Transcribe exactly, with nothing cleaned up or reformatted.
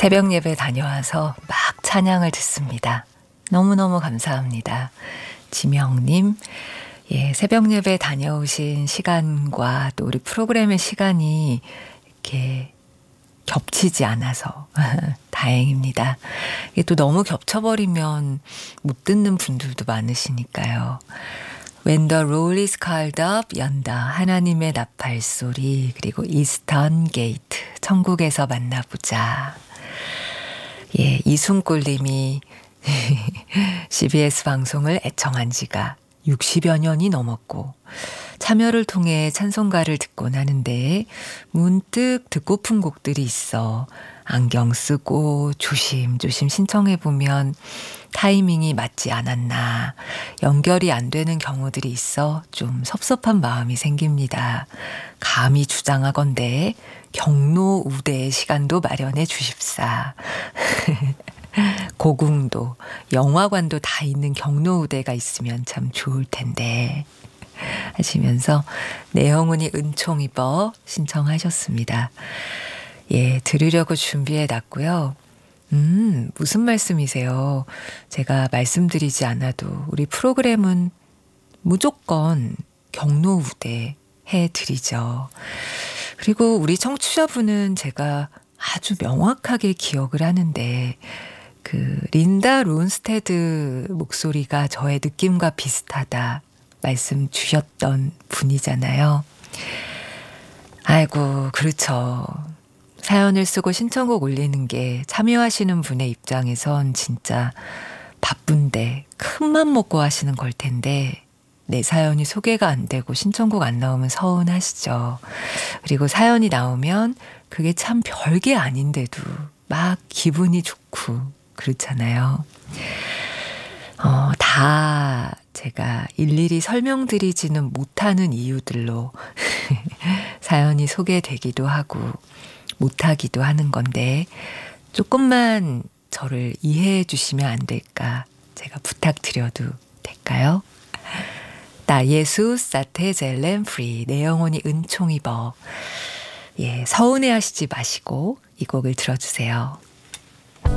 새벽 예배 다녀와서 막 찬양을 듣습니다. 너무너무 감사합니다. 지명님, 예, 새벽 예배 다녀오신 시간과 또 우리 프로그램의 시간이 이렇게 겹치지 않아서 다행입니다. 이게 또 너무 겹쳐버리면 못 듣는 분들도 많으시니까요. When the roll is called up, 연다. 하나님의 나팔 소리. 그리고 Eastern Gate. 천국에서 만나보자. 예, 이순골님이 씨비에스 방송을 애청한 지가 육십여 년이 넘었고 참여를 통해 찬송가를 듣곤 하는데 문득 듣고픈 곡들이 있어 안경 쓰고 조심조심 신청해보면 타이밍이 맞지 않았나 연결이 안 되는 경우들이 있어 좀 섭섭한 마음이 생깁니다. 감히 주장하건대 경로 우대의 시간도 마련해 주십사. 고궁도 영화관도 다 있는 경로 우대가 있으면 참 좋을 텐데 하시면서 내 영혼이 은총 입어 신청하셨습니다. 예, 들으려고 준비해 놨고요. 음, 무슨 말씀이세요? 제가 말씀드리지 않아도 우리 프로그램은 무조건 경로 우대 해드리죠. 그리고 우리 청취자분은 제가 아주 명확하게 기억을 하는데 그 린다 론스테드 목소리가 저의 느낌과 비슷하다 말씀 주셨던 분이잖아요. 아이고, 그렇죠. 사연을 쓰고 신청곡 올리는 게 참여하시는 분의 입장에선 진짜 바쁜데 큰맘 먹고 하시는 걸 텐데 내 사연이 소개가 안 되고 신청곡 안 나오면 서운하시죠. 그리고 사연이 나오면 그게 참 별게 아닌데도 막 기분이 좋고 그렇잖아요. 어, 다 제가 일일이 설명드리지는 못하는 이유들로 사연이 소개되기도 하고 못하기도 하는 건데 조금만 저를 이해해 주시면 안 될까 제가 부탁드려도 될까요? 나 예수 사테 젤렘 프리 내 영혼이 은총 입어. 예, 서운해 하시지 마시고 이 곡을 들어주세요.